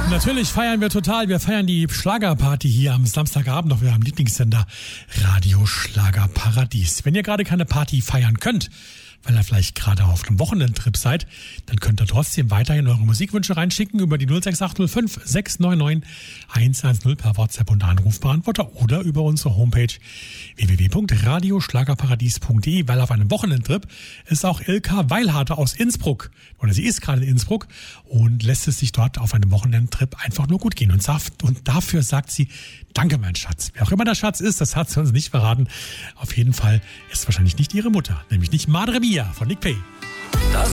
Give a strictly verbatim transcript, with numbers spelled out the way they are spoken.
Natürlich feiern wir total. Wir feiern die Schlagerparty hier am Samstagabend auf eurem Lieblingssender Radio Schlagerparadies. Wenn ihr gerade keine Party feiern könnt, weil ihr vielleicht gerade auf einem Wochenendtrip seid, dann könnt ihr trotzdem weiterhin eure Musikwünsche reinschicken über die null sechs acht null fünf sechs neun neun eins eins null per WhatsApp und Anrufbeantworter oder über unsere Homepage w w w punkt radio schlagerparadies punkt d e, weil auf einem Wochenendtrip ist auch Ilka Weilharter aus Innsbruck, oder sie ist gerade in Innsbruck und lässt es sich dort auf einem Wochenendtrip einfach nur gut gehen. Und, sagt, und dafür sagt sie, danke mein Schatz. Wer auch immer der Schatz ist, das hat sie uns nicht verraten. Auf jeden Fall ist wahrscheinlich nicht ihre Mutter, nämlich nicht Madre Mia von Nick Pay.